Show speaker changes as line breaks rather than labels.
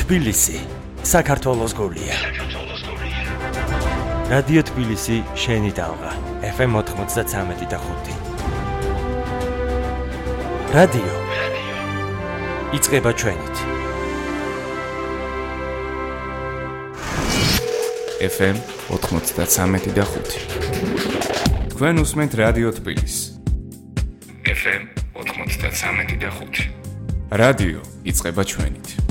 თბილისი, საქართველოს გულია. რადიო თბილისი, შენი დალღა, FM 93.5. რადიო იწყება ჩვენით.
FM 93.5. თქვენ უსმენთ რადიო თბილისს. FM 93.5. რადიო იწყება ჩვენით.